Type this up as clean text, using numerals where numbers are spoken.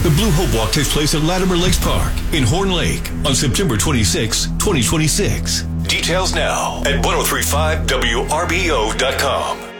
The Blue Hope Walk takes place at Latimer Lakes Park in Horn Lake on September 26, 2026. Details now at 1035WRBO.com.